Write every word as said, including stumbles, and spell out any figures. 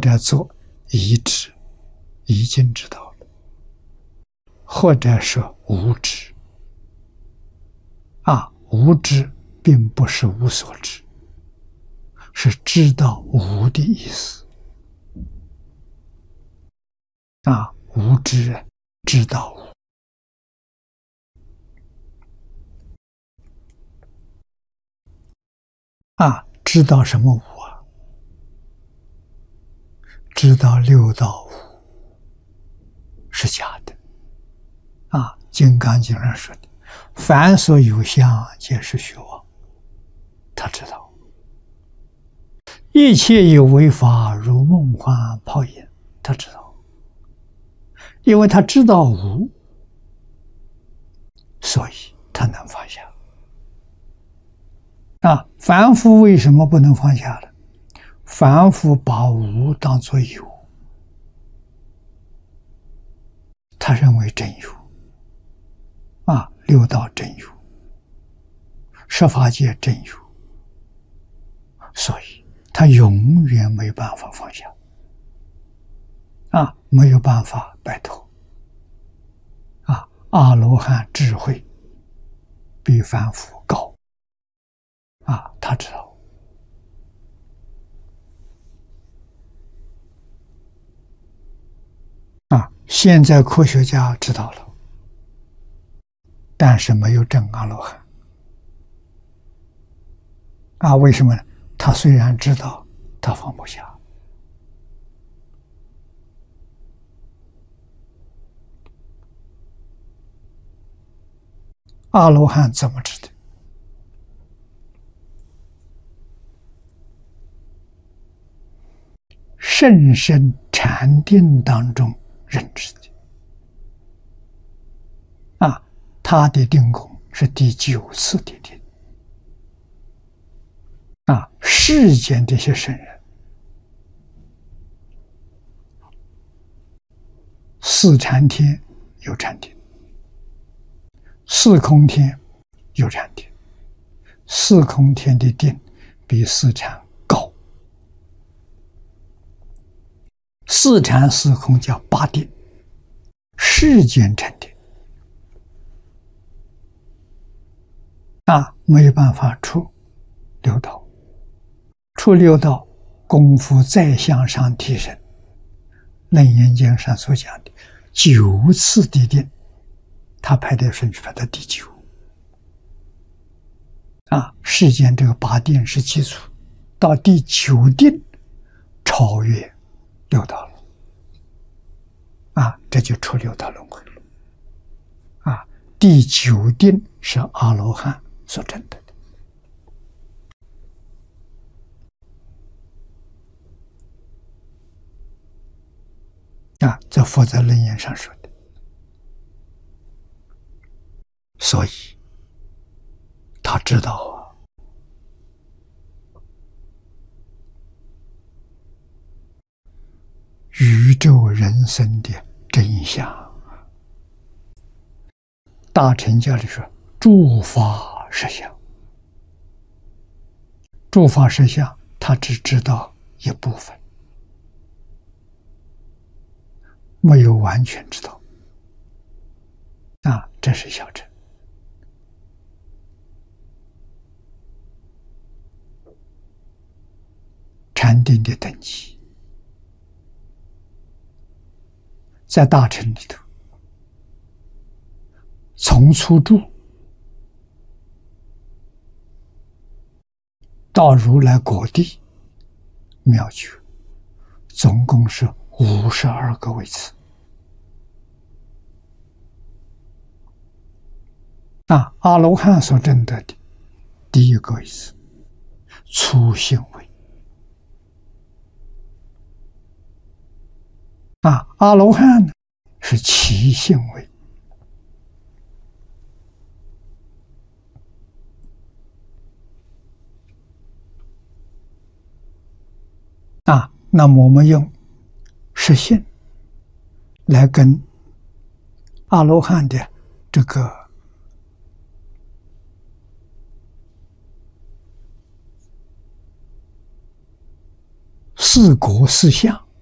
者做已知，已经知道了，或者是无知。啊，无知并不是无所知，是知道无的意思。啊，无知知道无。啊，知道什么无啊？知道六道无是假的。啊，《金刚经》上说的，凡所有相，皆是虚妄。他知道，一切有为法，如梦幻泡影。他知道，因为他知道无，所以他能放下。啊，凡夫为什么不能放下呢？凡夫把无当作有，他认为真有。啊，六道真有，十法界真有，所以他永远没办法放下。啊，没有办法摆脱。啊，阿罗汉智慧比凡夫高。啊，他知道。啊，现在科学家知道了，但是没有证阿罗汉。啊，为什么呢？他虽然知道，他放不下。阿罗汉怎么知的？甚深禅定当中认知的。啊，他的定功是第九次的定。啊，世间这些圣人，四禅天有禅定，四空天有禅定，四空天的定比四禅高。四禅四空叫八定，世间禅定。啊，没有办法出六道。出六道，功夫再向上提升。楞严经上所讲的九次的定，他排的顺序排到第九。啊，世间这个八定是基础，到第九定超越六道了。啊，这就出六道轮回了。啊，第九定是阿罗汉所证得的。啊，在佛在楞严上说的。所以他知道啊，宇宙人生的真相。大乘教里说诸法实相，诸法实相他只知道一部分，没有完全知道。啊，这是小乘。禅定的等级，在大乘里头，从初住到如来果地妙觉，总共是五十二个位次。啊，阿罗汉所证得的第一个位次，初性位。啊，阿罗汉呢是起性位。啊，那么我们用实性来跟阿罗汉的这个四果四相